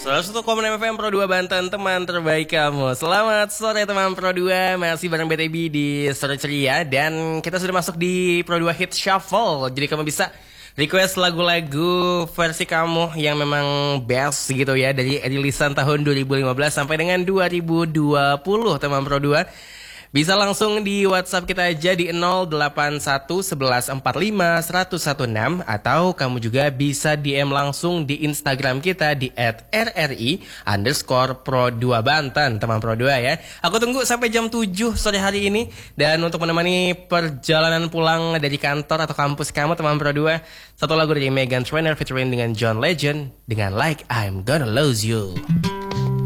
101,6 FM Pro 2 Banten, teman terbaik kamu. Selamat sore teman Pro 2, masih bareng BTB di Sore Ceria. Dan kita sudah masuk di Pro 2 Hit Shuffle. Jadi kamu bisa request lagu-lagu versi kamu yang memang best gitu ya, dari rilisan tahun 2015 sampai dengan 2020 teman Pro 2. Bisa langsung di WhatsApp kita aja di 081 11 45 116, atau kamu juga bisa DM langsung di Instagram kita di @rri_pro2banten teman Pro 2 ya. Aku tunggu sampai jam 7 sore hari ini. Dan untuk menemani perjalanan pulang dari kantor atau kampus kamu teman Pro 2, satu lagu dari Meghan Trainor featuring dengan John Legend dengan Like I'm Gonna Lose You.